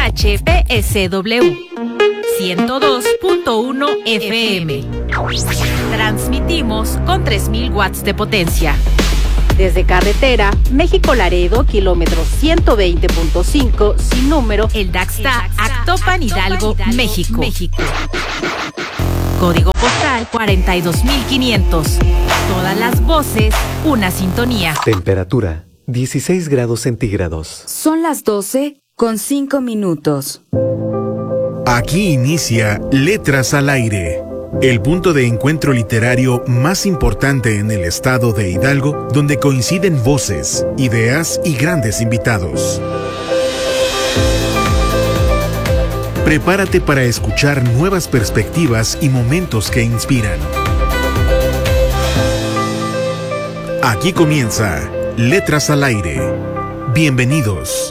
HPSW 102.1 FM. Transmitimos con 3000 watts de potencia. Desde carretera, México-Laredo, kilómetro 120.5, sin número, El Daxta, Actopan, Hidalgo, México. Código postal 42500. Todas las voces, una sintonía. Temperatura 16 grados centígrados. Son las 12:05. Aquí inicia Letras al Aire, el punto de encuentro literario más importante en el estado de Hidalgo, donde coinciden voces, ideas y grandes invitados. Prepárate para escuchar nuevas perspectivas y momentos que inspiran. Aquí comienza Letras al Aire. Bienvenidos.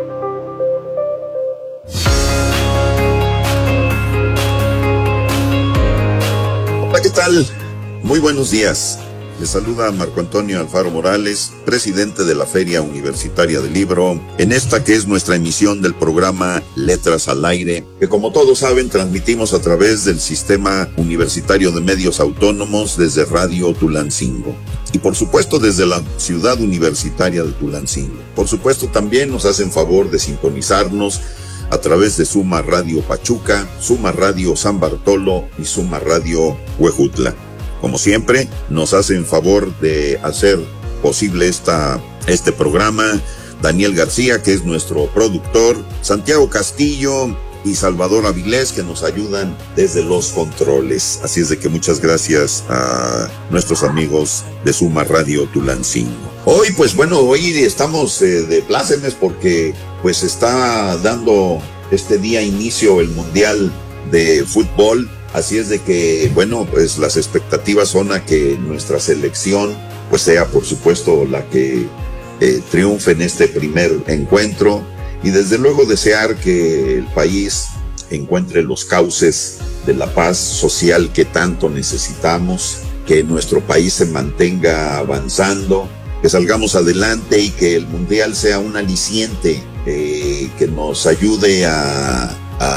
Hola, ¿qué tal? Muy buenos días. Les saluda Marco Antonio Alfaro Morales, presidente de la Feria Universitaria del Libro, en esta que es nuestra emisión del programa Letras al Aire, que como todos saben transmitimos a través del Sistema Universitario de Medios Autónomos desde Radio Tulancingo. Y por supuesto desde la ciudad universitaria de Tulancingo. Por supuesto también nos hacen favor de sintonizarnos a través de Suma Radio Pachuca, Suma Radio San Bartolo y Suma Radio Huejutla. Como siempre, nos hacen favor de hacer posible este programa Daniel García, que es nuestro productor, Santiago Castillo y Salvador Avilés, que nos ayudan desde los controles. Así es de que muchas gracias a nuestros amigos de Suma Radio Tulancingo. Hoy estamos de plácemes porque pues está dando este día inicio el Mundial de Fútbol. Así es de que, pues las expectativas son a que nuestra selección pues sea por supuesto la que triunfe en este primer encuentro, y desde luego desear que el país encuentre los cauces de la paz social que tanto necesitamos, que nuestro país se mantenga avanzando, que salgamos adelante y que el Mundial sea un aliciente que nos ayude a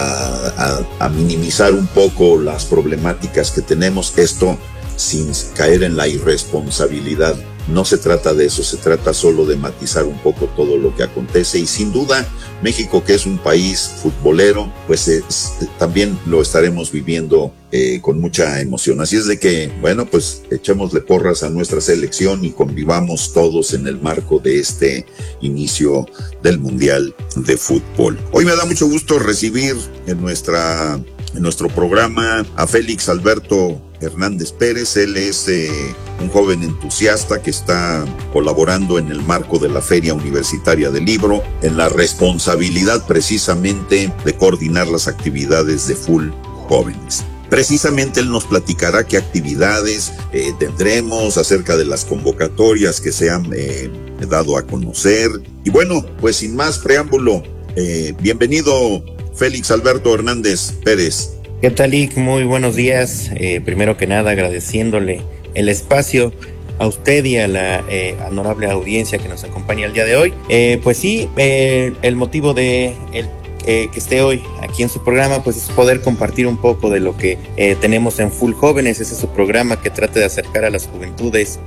minimizar un poco las problemáticas que tenemos, esto sin caer en la irresponsabilidad. No se trata de eso, se trata solo de matizar un poco todo lo que acontece, y sin duda México, que es un país futbolero, pues también lo estaremos viviendo con mucha emoción. Así es de que, pues echémosle porras a nuestra selección y convivamos todos en el marco de este inicio del Mundial de Fútbol. Hoy me da mucho gusto recibir en nuestro programa a Félix Alberto Hernández Pérez. Él es un joven entusiasta que está colaborando en el marco de la Feria Universitaria del Libro, en la responsabilidad precisamente de coordinar las actividades de Full Jóvenes. Precisamente él nos platicará qué actividades tendremos, acerca de las convocatorias que se han dado a conocer. Y pues sin más preámbulo, bienvenido Félix Alberto Hernández Pérez. ¿Qué tal, Ick? Muy buenos días. Primero que nada, agradeciéndole el espacio a usted y a la honorable audiencia que nos acompaña el día de hoy. Pues sí, el motivo de que esté hoy aquí en su programa, pues es poder compartir un poco de lo que tenemos en Full Jóvenes. Ese es su programa que trata de acercar a las juventudes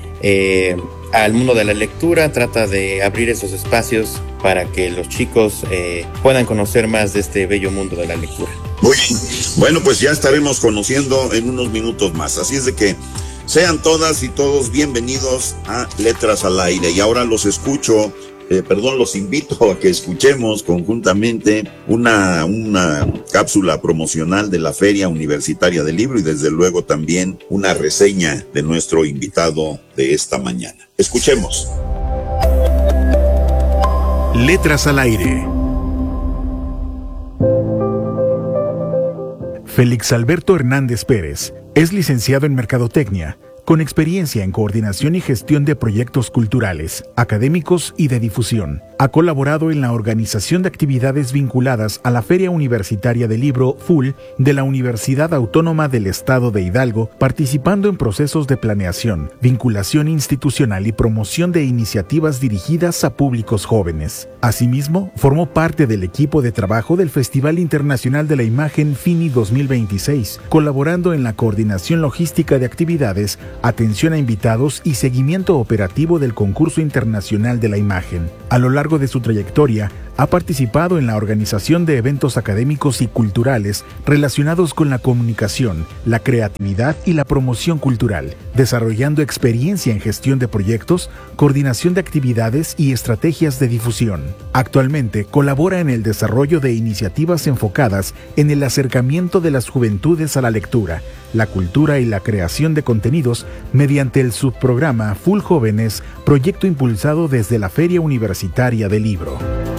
al mundo de la lectura, trata de abrir esos espacios para que los chicos puedan conocer más de este bello mundo de la lectura. Muy bien. Pues ya estaremos conociendo en unos minutos más. Así es de que sean todas y todos bienvenidos a Letras al Aire. Y ahora los invito a que escuchemos conjuntamente una cápsula promocional de la Feria Universitaria del Libro, y desde luego también una reseña de nuestro invitado de esta mañana. Escuchemos. Letras al Aire. Félix Alberto Hernández Pérez es licenciado en Mercadotecnia, con experiencia en coordinación y gestión de proyectos culturales, académicos y de difusión. Ha colaborado en la organización de actividades vinculadas a la Feria Universitaria del Libro FUL de la Universidad Autónoma del Estado de Hidalgo, participando en procesos de planeación, vinculación institucional y promoción de iniciativas dirigidas a públicos jóvenes. Asimismo, formó parte del equipo de trabajo del Festival Internacional de la Imagen FINI 2026, colaborando en la coordinación logística de actividades, atención a invitados y seguimiento operativo del Concurso Internacional de la Imagen. A lo largo de su trayectoria, ha participado en la organización de eventos académicos y culturales relacionados con la comunicación, la creatividad y la promoción cultural, desarrollando experiencia en gestión de proyectos, coordinación de actividades y estrategias de difusión. Actualmente colabora en el desarrollo de iniciativas enfocadas en el acercamiento de las juventudes a la lectura, la cultura y la creación de contenidos mediante el subprograma Full Jóvenes, proyecto impulsado desde la Feria Universitaria del Libro.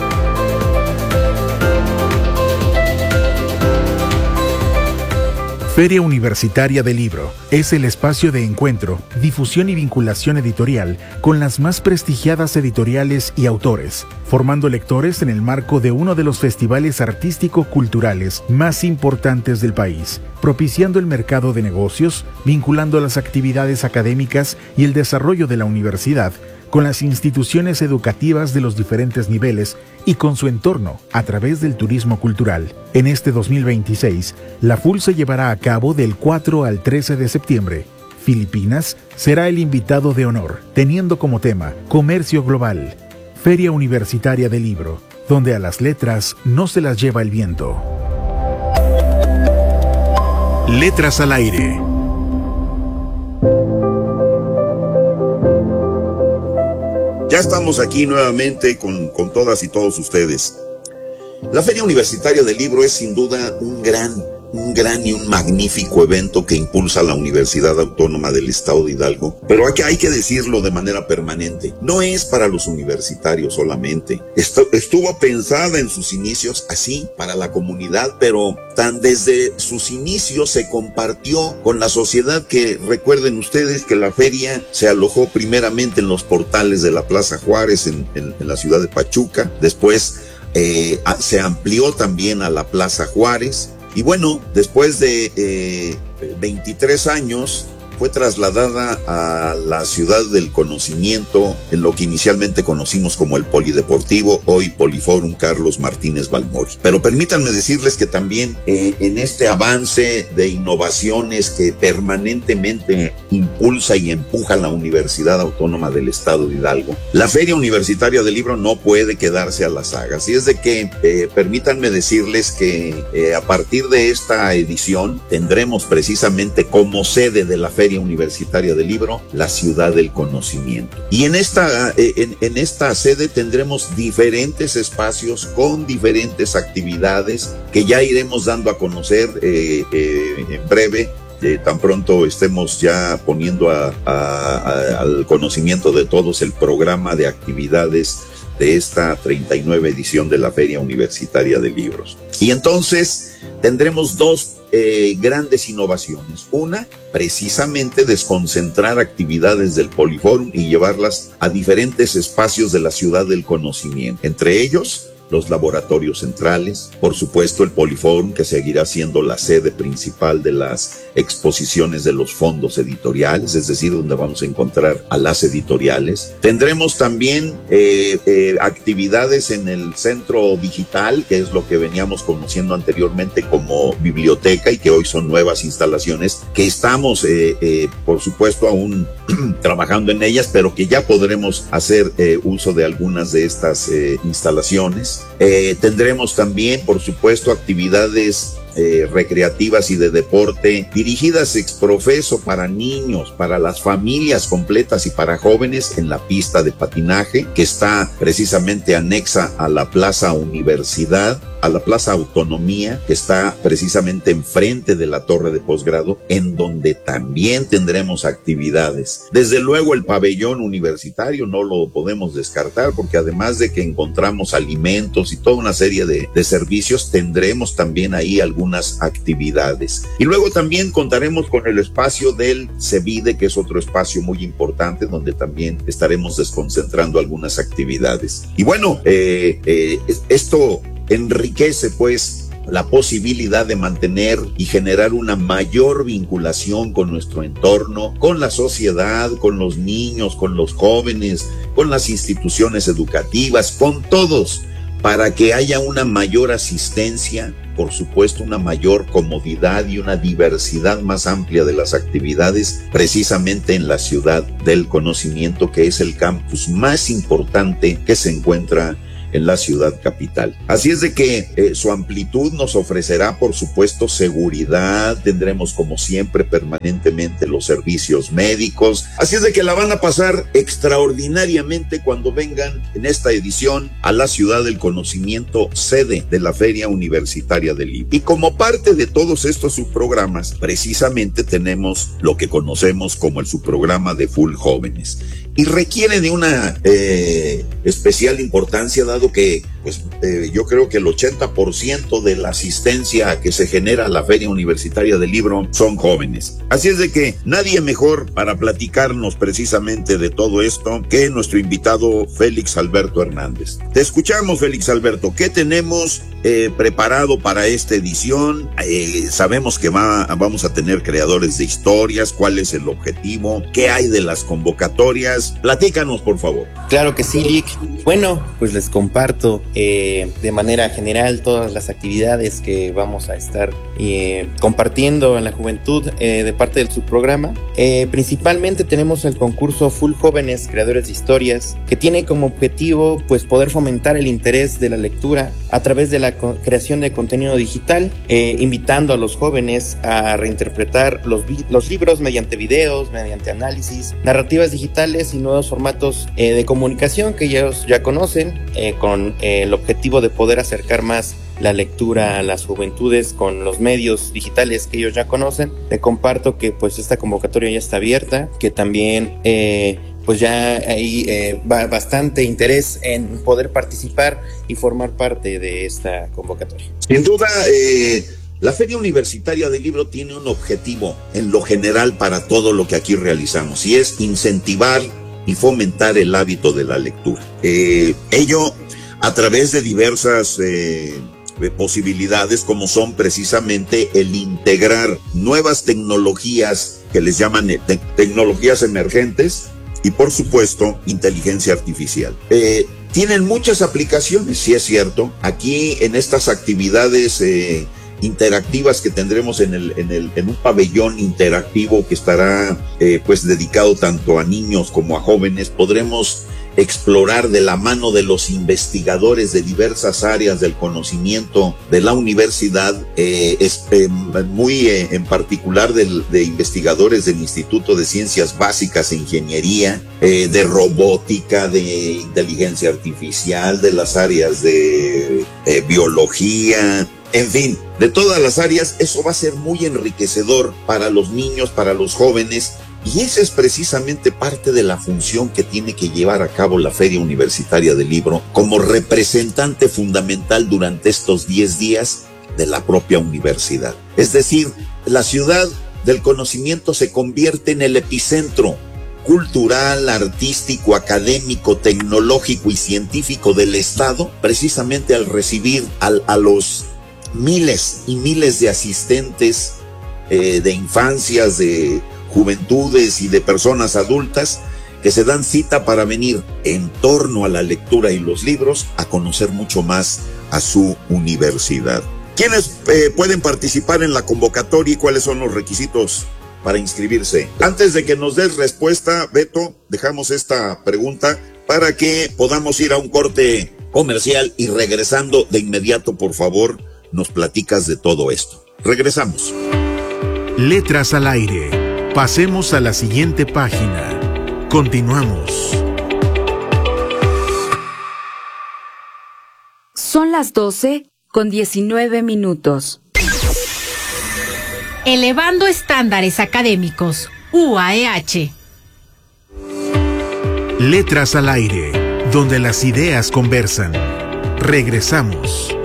Feria Universitaria del Libro es el espacio de encuentro, difusión y vinculación editorial con las más prestigiadas editoriales y autores, formando lectores en el marco de uno de los festivales artístico-culturales más importantes del país, propiciando el mercado de negocios, vinculando las actividades académicas y el desarrollo de la universidad con las instituciones educativas de los diferentes niveles y con su entorno a través del turismo cultural. En este 2026, la FUL se llevará a cabo del 4 al 13 de septiembre. Filipinas será el invitado de honor, teniendo como tema Comercio Global. Feria Universitaria del Libro, donde a las letras no se las lleva el viento. Letras al aire. Ya estamos aquí nuevamente con todas y todos ustedes. La Feria Universitaria del Libro es sin duda un gran y un magnífico evento que impulsa la Universidad Autónoma del Estado de Hidalgo, pero hay que decirlo de manera permanente, no es para los universitarios solamente. Estuvo pensada en sus inicios así, para la comunidad, pero tan desde sus inicios se compartió con la sociedad que recuerden ustedes que la feria se alojó primeramente en los portales de la Plaza Juárez en la ciudad de Pachuca, después se amplió también a la Plaza Juárez. Y bueno, después de 23 años fue trasladada a la Ciudad del Conocimiento, en lo que inicialmente conocimos como el Polideportivo, hoy Poliforum Carlos Martínez Balmori. Pero permítanme decirles que también en este avance de innovaciones que permanentemente impulsa y empuja la Universidad Autónoma del Estado de Hidalgo, la Feria Universitaria del Libro no puede quedarse a la saga. Así es de que permítanme decirles que a partir de esta edición tendremos precisamente como sede de la Feria Universitaria del Libro la Ciudad del Conocimiento. Y en esta sede tendremos diferentes espacios con diferentes actividades que ya iremos dando a conocer en breve. Tan pronto estemos ya poniendo al conocimiento de todos el programa de actividades de esta 39 edición de la Feria Universitaria de Libros. Y entonces tendremos dos grandes innovaciones. Una, precisamente desconcentrar actividades del Poliforum y llevarlas a diferentes espacios de la Ciudad del Conocimiento. Entre ellos, los laboratorios centrales, por supuesto el Poliforum, que seguirá siendo la sede principal de las exposiciones de los fondos editoriales, es decir, donde vamos a encontrar a las editoriales. Tendremos también actividades en el centro digital, que es lo que veníamos conociendo anteriormente como biblioteca y que hoy son nuevas instalaciones, que estamos, por supuesto, aún trabajando en ellas, pero que ya podremos hacer uso de algunas de estas instalaciones. Tendremos también, por supuesto, actividades recreativas y de deporte dirigidas ex profeso para niños, para las familias completas y para jóvenes en la pista de patinaje que está precisamente anexa a la Plaza Universidad. a la Plaza Autonomía, que está precisamente enfrente de la torre de posgrado, en donde también tendremos actividades. Desde luego el pabellón universitario no lo podemos descartar, porque además de que encontramos alimentos y toda una serie de servicios, tendremos también ahí algunas actividades. Y luego también contaremos con el espacio del CEVIDE, que es otro espacio muy importante, donde también estaremos desconcentrando algunas actividades. Y bueno, esto enriquece pues la posibilidad de mantener y generar una mayor vinculación con nuestro entorno, con la sociedad, con los niños, con los jóvenes, con las instituciones educativas, con todos, para que haya una mayor asistencia, por supuesto una mayor comodidad y una diversidad más amplia de las actividades, precisamente en la ciudad del conocimiento, que es el campus más importante que se encuentra en la ciudad capital. Así es de que su amplitud nos ofrecerá, por supuesto, seguridad. Tendremos, como siempre, permanentemente los servicios médicos. Así es de que la van a pasar extraordinariamente cuando vengan en esta edición a la ciudad del conocimiento, sede de la Feria Universitaria del Libro. Y como parte de todos estos subprogramas, precisamente tenemos lo que conocemos como el subprograma de Full Jóvenes. Y requiere de una especial importancia, dado que yo creo que el 80% de la asistencia que se genera a la Feria Universitaria del Libro son jóvenes. Así es de que nadie mejor para platicarnos precisamente de todo esto que nuestro invitado Félix Alberto Hernández. Te escuchamos, Félix Alberto. ¿Qué tenemos preparado para esta edición? Sabemos que vamos a tener creadores de historias. ¿Cuál es el objetivo? ¿Qué hay de las convocatorias? Platícanos, por favor. Claro que sí, Lick. Bueno, pues les comparto de manera general todas las actividades que vamos a estar compartiendo en la juventud de parte del subprograma. Principalmente tenemos el concurso Full Jóvenes Creadores de Historias, que tiene como objetivo pues poder fomentar el interés de la lectura a través de la creación de contenido digital, invitando a los jóvenes a reinterpretar los libros mediante videos, mediante análisis, narrativas digitales y nuevos formatos de comunicación que ellos ya conocen, con el objetivo de poder acercar más la lectura a las juventudes con los medios digitales que ellos ya conocen. Te comparto que pues esta convocatoria ya está abierta, que también pues ya hay bastante interés en poder participar y formar parte de esta convocatoria. Sin duda, la Feria Universitaria del Libro tiene un objetivo en lo general para todo lo que aquí realizamos, y es incentivar y fomentar el hábito de la lectura. Ello a través de diversas posibilidades, como son precisamente el integrar nuevas tecnologías que les llaman tecnologías emergentes y, por supuesto, inteligencia artificial. Tienen muchas aplicaciones, sí es cierto. Aquí en estas actividades interactivas que tendremos en un pabellón interactivo que estará pues dedicado tanto a niños como a jóvenes, podremos explorar de la mano de los investigadores de diversas áreas del conocimiento de la universidad, muy en particular de investigadores del Instituto de Ciencias Básicas e Ingeniería, de robótica, de inteligencia artificial, de las áreas de biología, en fin, de todas las áreas. Eso va a ser muy enriquecedor para los niños, para los jóvenes. Y esa es precisamente parte de la función que tiene que llevar a cabo la Feria Universitaria del Libro como representante fundamental durante estos 10 días de la propia universidad. Es decir, la ciudad del conocimiento se convierte en el epicentro cultural, artístico, académico, tecnológico y científico del Estado, precisamente al recibir a los miles y miles de asistentes de infancias, de juventudes y de personas adultas que se dan cita para venir en torno a la lectura y los libros a conocer mucho más a su universidad. ¿Quiénes pueden participar en la convocatoria y cuáles son los requisitos para inscribirse? Antes de que nos des respuesta, Beto, dejamos esta pregunta para que podamos ir a un corte comercial y regresando de inmediato, por favor, nos platicas de todo esto. Regresamos. Letras al aire. Pasemos a la siguiente página. Continuamos. Son las 12 8:19. Elevando estándares académicos. UAEH. Letras al aire, donde las ideas conversan. Regresamos.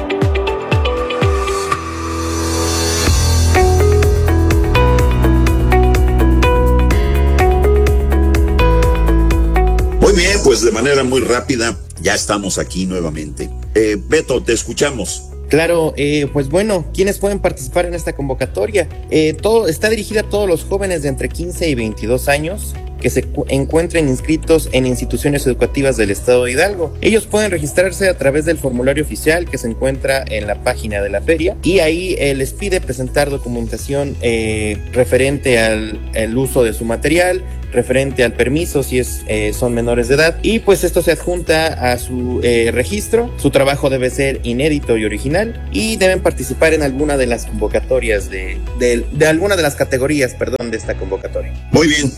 Muy bien, pues de manera muy rápida, ya estamos aquí nuevamente. Beto, te escuchamos. Claro, pues bueno, ¿quiénes pueden participar en esta convocatoria? Todo está dirigida a todos los jóvenes de entre 15 y 22 años que se encuentren inscritos en instituciones educativas del estado de Hidalgo. Ellos pueden registrarse a través del formulario oficial que se encuentra en la página de la feria, y ahí les pide presentar documentación referente al uso de su material, referente al permiso si son menores de edad, y pues esto se adjunta a su registro. Su trabajo debe ser inédito y original, y deben participar en alguna de las convocatorias de alguna de las categorías, de esta convocatoria. Muy bien.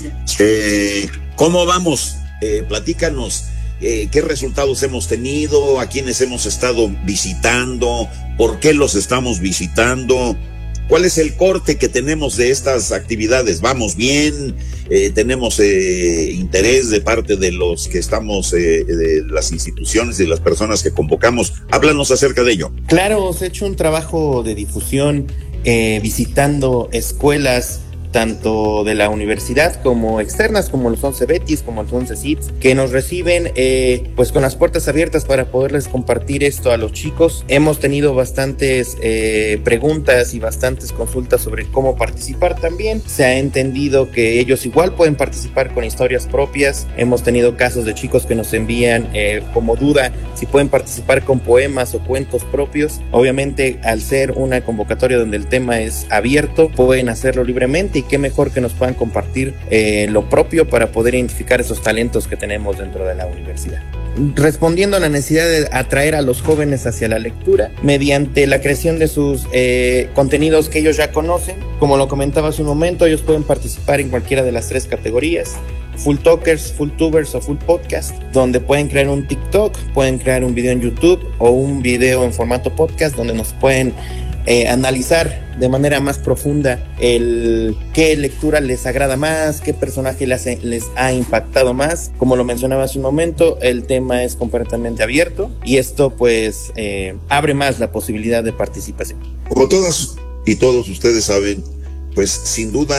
¿Cómo vamos? Platícanos. ¿Qué resultados hemos tenido? ¿A quiénes hemos estado visitando? ¿Por qué los estamos visitando? ¿Cuál es el corte que tenemos de estas actividades? ¿Vamos bien? ¿Tenemos interés de parte de los que estamos, de las instituciones y de las personas que convocamos? Háblanos acerca de ello. Claro, se ha hecho un trabajo de difusión visitando escuelas tanto de la universidad como externas, como los 11 Betis, como los 11 CITs, que nos reciben pues con las puertas abiertas para poderles compartir esto a los chicos. Hemos tenido bastantes preguntas y bastantes consultas sobre cómo participar también. Se ha entendido que ellos igual pueden participar con historias propias. Hemos tenido casos de chicos que nos envían como duda si pueden participar con poemas o cuentos propios. Obviamente, al ser una convocatoria donde el tema es abierto, pueden hacerlo libremente, y qué mejor que nos puedan compartir lo propio para poder identificar esos talentos que tenemos dentro de la universidad. Respondiendo a la necesidad de atraer a los jóvenes hacia la lectura mediante la creación de sus contenidos que ellos ya conocen, como lo comentaba hace un momento, ellos pueden participar en cualquiera de las 3 categorías: Full Talkers, Full Tubers o Full Podcast, donde pueden crear un TikTok, pueden crear un video en YouTube o un video en formato podcast, donde nos pueden analizar de manera más profunda qué lectura les agrada más, qué personaje les ha impactado más. Como lo mencionaba hace un momento, el tema es completamente abierto, y esto pues abre más la posibilidad de participación. Como todas y todos ustedes saben, pues sin duda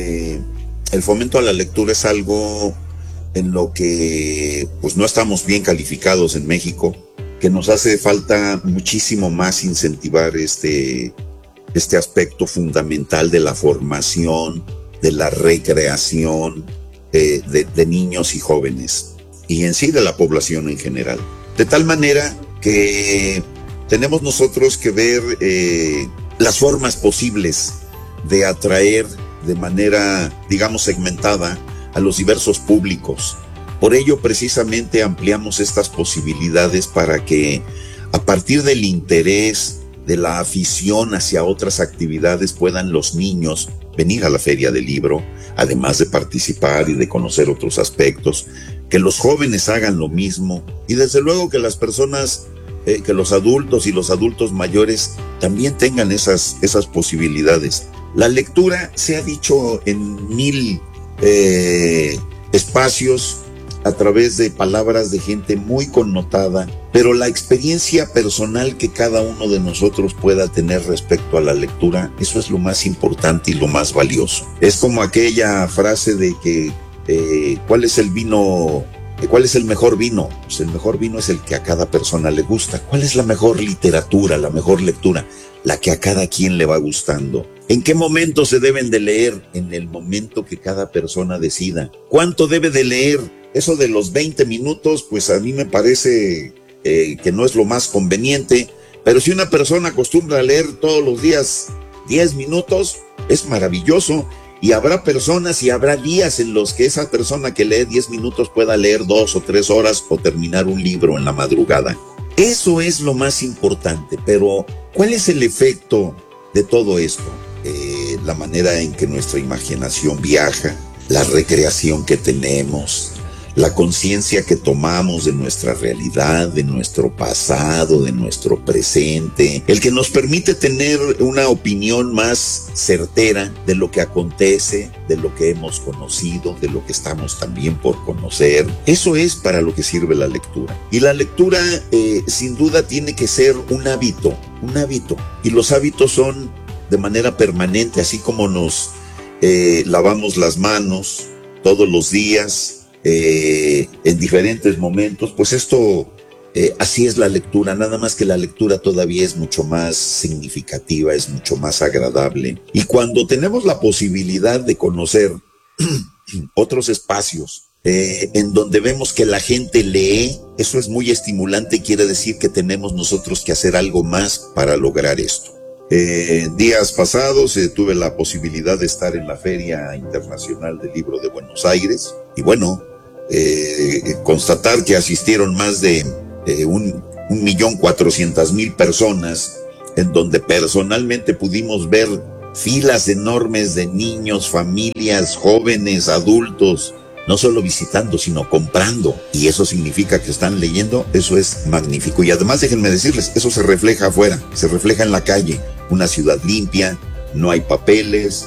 el fomento a la lectura es algo en lo que pues no estamos bien calificados en México, que nos hace falta muchísimo más incentivar este aspecto fundamental de la formación, de la recreación de niños y jóvenes, y en sí de la población en general. De tal manera que tenemos nosotros que ver las formas posibles de atraer de manera, digamos, segmentada a los diversos públicos. Por ello, precisamente, ampliamos estas posibilidades para que, a partir del interés, de la afición hacia otras actividades, puedan los niños venir a la Feria del Libro, además de participar y de conocer otros aspectos, que los jóvenes hagan lo mismo, y desde luego que las personas, que los adultos y los adultos mayores también tengan esas posibilidades. La lectura se ha dicho en 1000 espacios, a través de palabras de gente muy connotada, pero la experiencia personal que cada uno de nosotros pueda tener respecto a la lectura, eso es lo más importante y lo más valioso. Es como aquella frase de que ¿cuál es el mejor vino? Pues el mejor vino es el que a cada persona le gusta. ¿Cuál es la mejor literatura, la mejor lectura? La que a cada quien le va gustando. ¿En qué momento se deben de leer? En el momento que cada persona decida. ¿Cuánto debe de leer? Eso de los 20 minutos, pues a mí me parece que no es lo más conveniente, pero si una persona acostumbra a leer todos los días 10 minutos, es maravilloso, y habrá personas y habrá días en los que esa persona que lee 10 minutos pueda leer 2 o 3 horas o terminar un libro en la madrugada. Eso es lo más importante, pero ¿cuál es el efecto de todo esto? La manera en que nuestra imaginación viaja, la recreación que tenemos, la conciencia que tomamos de nuestra realidad, de nuestro pasado, de nuestro presente, el que nos permite tener una opinión más certera de lo que acontece, de lo que hemos conocido, de lo que estamos también por conocer. Eso es para lo que sirve la lectura. Y la lectura, sin duda, tiene que ser un hábito. Y los hábitos son de manera permanente, así como nos lavamos las manos todos los días, en diferentes momentos, pues esto, así es la lectura, nada más que la lectura todavía es mucho más significativa, es mucho más agradable. Y cuando tenemos la posibilidad de conocer otros espacios en donde vemos que la gente lee, eso es muy estimulante y quiere decir que tenemos nosotros que hacer algo más para lograr esto. Días pasados tuve la posibilidad de estar en la Feria Internacional del Libro de Buenos Aires y bueno, constatar que asistieron más de 1.400.000 personas, en donde personalmente pudimos ver filas enormes de niños, familias, jóvenes, adultos, no solo visitando, sino comprando. Y eso significa que están leyendo. Eso es magnífico. Y además, déjenme decirles, eso se refleja afuera, se refleja en la calle. Una ciudad limpia, no hay papeles,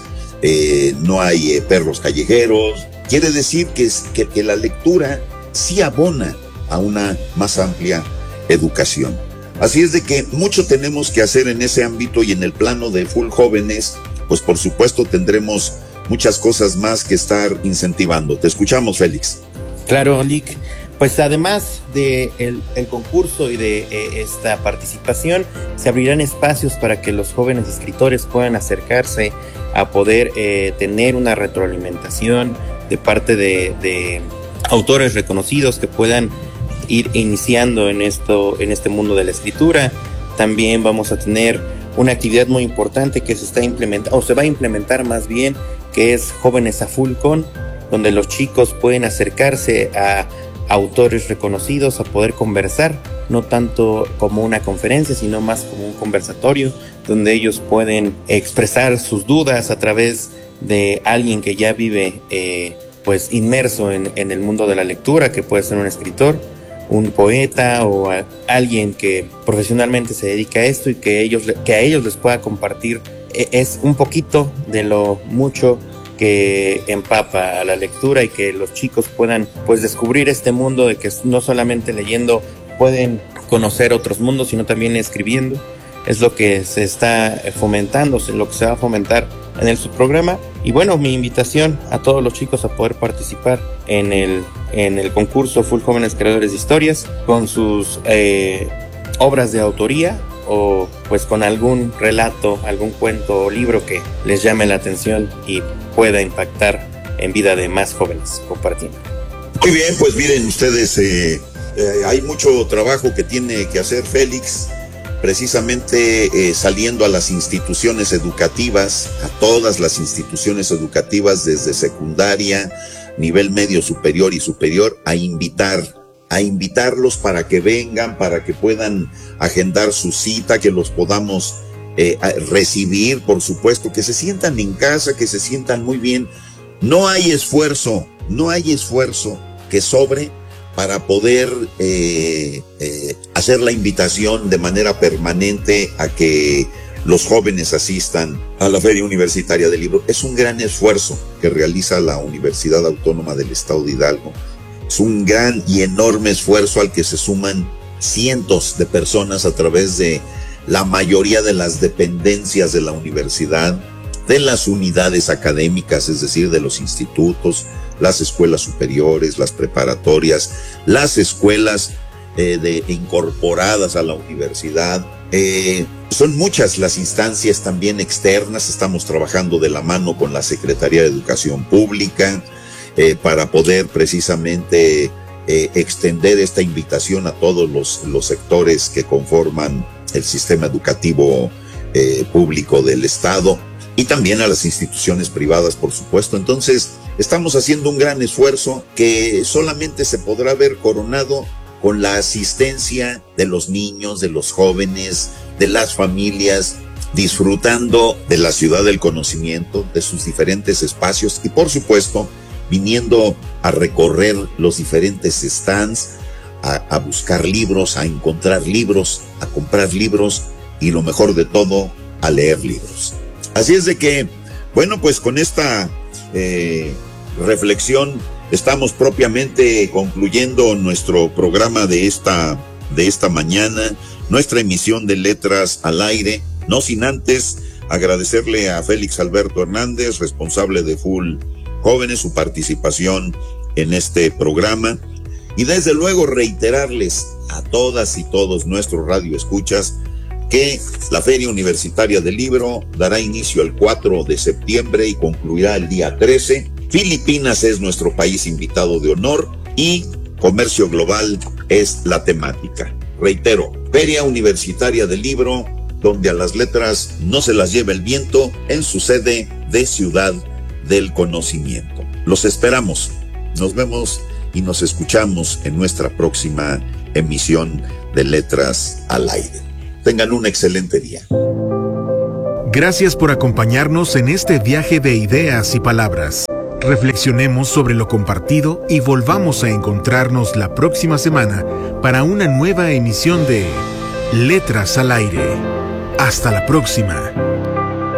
no hay perros callejeros. Quiere decir que la lectura sí abona a una más amplia educación. Así es de que mucho tenemos que hacer en ese ámbito, y en el plano de Full Jóvenes, pues por supuesto tendremos muchas cosas más que estar incentivando. Te escuchamos, Félix. Claro, Lic. Pues además de el concurso y de esta participación, se abrirán espacios para que los jóvenes escritores puedan acercarse a poder tener una retroalimentación de parte de autores reconocidos que puedan ir iniciando en este mundo de la escritura. También vamos a tener una actividad muy importante que se está implementando, o se va a implementar más bien, que es Jóvenes a Full Con, donde los chicos pueden acercarse a autores reconocidos, a poder conversar, no tanto como una conferencia, sino más como un conversatorio, donde ellos pueden expresar sus dudas a través de alguien que ya vive pues inmerso en el mundo de la lectura, que puede ser un escritor, un poeta o alguien que profesionalmente se dedica a esto, y que a ellos les pueda compartir es un poquito de lo mucho que empapa a la lectura, y que los chicos puedan pues descubrir este mundo de que no solamente leyendo pueden conocer otros mundos, sino también escribiendo. Es lo que se está fomentando, lo que se va a fomentar en el subprograma. Y bueno, mi invitación a todos los chicos a poder participar en el concurso Full Jóvenes Creadores de Historias con sus obras de autoría, o pues con algún relato, algún cuento o libro que les llame la atención y pueda impactar en vida de más jóvenes compartiendo. Muy bien, pues miren ustedes, hay mucho trabajo que tiene que hacer Félix, precisamente saliendo a las instituciones educativas, a todas las instituciones educativas desde secundaria, nivel medio, superior y superior, a invitarlos para que vengan, para que puedan agendar su cita, que los podamos recibir, por supuesto, que se sientan en casa, que se sientan muy bien. No hay esfuerzo que sobre para poder hacer la invitación de manera permanente a que los jóvenes asistan a la Feria Universitaria del Libro. Es un gran esfuerzo que realiza la Universidad Autónoma del Estado de Hidalgo. Es un gran y enorme esfuerzo al que se suman cientos de personas a través de la mayoría de las dependencias de la universidad, de las unidades académicas, es decir, de los institutos, las escuelas superiores, las preparatorias, las escuelas incorporadas a la universidad. Son muchas las instancias también externas. Estamos trabajando de la mano con la Secretaría de Educación Pública para poder precisamente extender esta invitación a todos los sectores que conforman el sistema educativo público del Estado, y también a las instituciones privadas, por supuesto. Entonces, estamos haciendo un gran esfuerzo que solamente se podrá ver coronado con la asistencia de los niños, de los jóvenes, de las familias, disfrutando de la ciudad del conocimiento, de sus diferentes espacios, y por supuesto, viniendo a recorrer los diferentes stands, a buscar libros, a encontrar libros, a comprar libros y lo mejor de todo, a leer libros. Así es de que, bueno, pues con esta reflexión estamos propiamente concluyendo nuestro programa de esta mañana, nuestra emisión de Letras al Aire, no sin antes agradecerle a Félix Alberto Hernández, responsable de Full Jóvenes, su participación en este programa, y desde luego reiterarles a todas y todos nuestros radioescuchas que la Feria Universitaria del Libro dará inicio el 4 de septiembre y concluirá el día 13. Filipinas es nuestro país invitado de honor y comercio global es la temática. Reitero, Feria Universitaria del Libro, donde a las letras no se las lleva el viento, en su sede de Ciudad del Conocimiento. Los esperamos. Nos vemos y nos escuchamos en nuestra próxima emisión de Letras al Aire. Tengan un excelente día. Gracias por acompañarnos en este viaje de ideas y palabras. Reflexionemos sobre lo compartido y volvamos a encontrarnos la próxima semana para una nueva emisión de Letras al Aire. Hasta la próxima.